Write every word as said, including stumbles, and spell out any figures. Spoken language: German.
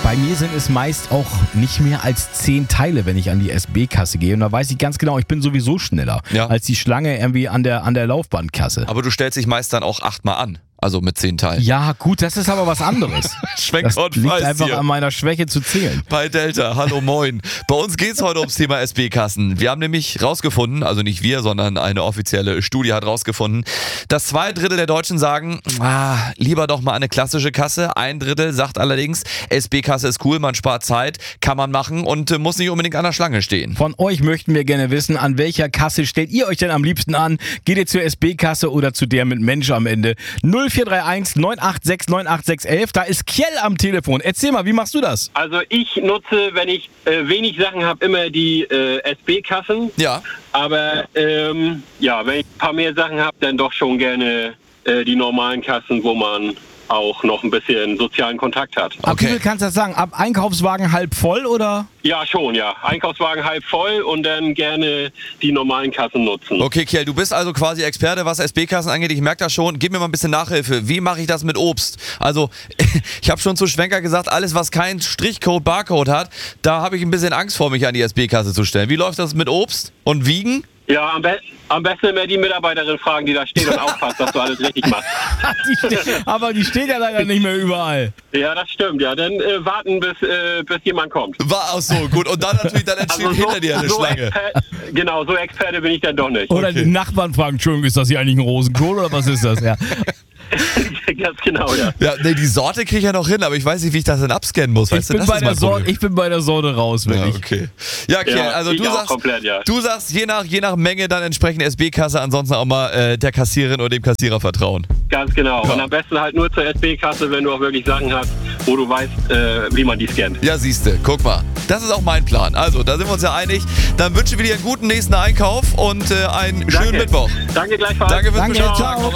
Bei mir sind es meist auch nicht mehr als zehn Teile, wenn ich an die S B-Kasse gehe. Und da weiß ich ganz genau, ich bin sowieso schneller Ja. als die Schlange irgendwie an der, an der Laufbandkasse. Aber du stellst dich meist dann auch achtmal an. Also mit zehn Teilen. Ja, gut, das ist aber was anderes. Schwenk Das und liegt Weiß einfach hier. an meiner Schwäche zu zählen. Bei Delta, hallo moin. Bei uns geht's heute ums Thema S B-Kassen. Wir haben nämlich rausgefunden, also nicht wir, sondern eine offizielle Studie hat rausgefunden, dass zwei Drittel der Deutschen sagen, ah, lieber doch mal eine klassische Kasse. Ein Drittel sagt allerdings, S B-Kasse ist cool, man spart Zeit, kann man machen und äh, muss nicht unbedingt an der Schlange stehen. Von euch möchten wir gerne wissen, an welcher Kasse stellt ihr euch denn am liebsten an? Geht ihr zur S B-Kasse oder zu der mit Mensch am Ende? null vier drei eins neun acht sechs neun acht sechs eins. Da ist Kjell am Telefon. Erzähl mal, wie machst du das? Also ich nutze, wenn ich äh, wenig Sachen habe, immer die äh, S B-Kassen. Ja. Aber ähm, ja, wenn ich ein paar mehr Sachen habe, dann doch schon gerne äh, die normalen Kassen, wo man auch noch ein bisschen sozialen Kontakt hat. Ab Okay. wie viel kannst du das sagen? Ab Einkaufswagen halb voll oder? Ja, schon, ja. Einkaufswagen halb voll und dann gerne die normalen Kassen nutzen. Okay, Kjell, du bist also quasi Experte, was S B-Kassen angeht. Ich merke das schon. Gib mir mal ein bisschen Nachhilfe. Wie mache ich das mit Obst? Also, ich habe schon zu Schwenker gesagt, alles, was keinen Strichcode, Barcode hat, da habe ich ein bisschen Angst vor, mich an die S B-Kasse zu stellen. Wie läuft das mit Obst und Wiegen? Ja, am, be am besten immer die Mitarbeiterin fragen, die da steht und aufpasst, dass du alles richtig machst. Die ste- aber die steht ja leider nicht mehr überall. Ja, das stimmt, ja. Dann äh, warten, bis, äh, bis jemand kommt. War auch so, gut. Und dann natürlich, dann entsteht hinter dir eine so Schlange. Exper- genau, so Experte bin ich dann doch nicht. Oder Okay. die Nachbarn fragen, Entschuldigung, ist das hier eigentlich ein Rosenkohl oder was ist das? Ja. Ganz genau, ja. Ja, nee, die Sorte kriege ich ja noch hin, aber ich weiß nicht, wie ich das denn abscannen muss. Ich Weißt du, bin, das bei ist der mein Sorte, Problem. ich bin bei der Sorte raus, Ja, wirklich. okay. Ja, Kjell, Ja, also ich du auch sagst, komplett, ja. du sagst, je nach, je nach Menge dann entsprechend S B-Kasse, ansonsten auch mal äh, der Kassiererin oder dem Kassierer vertrauen. Ganz genau. Ja. Und am besten halt nur zur S B-Kasse, wenn du auch wirklich Sachen hast, wo du weißt, äh, wie man die scannt. Ja, siehste, guck mal. Das ist auch mein Plan. Also, da sind wir uns ja einig. Dann wünsche ich dir einen guten nächsten Einkauf und äh, einen schönen Danke. Mittwoch. Danke gleichfalls. Danke fürs Danke, Bescheid. ciao.